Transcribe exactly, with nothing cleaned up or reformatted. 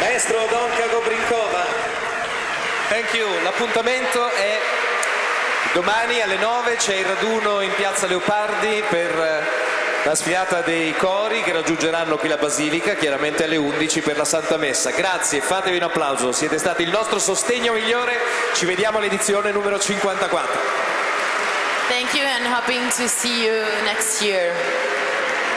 Maestro Donka Gobrinkova. Thank you. L'appuntamento è domani alle nove, c'è il raduno in piazza Leopardi per la sfilata dei cori che raggiungeranno qui la Basilica, chiaramente alle undici per la Santa Messa. Grazie, fatevi un applauso, siete stati il nostro sostegno migliore, ci vediamo all'edizione numero cinquantaquattro. Thank you and hoping to see you next year.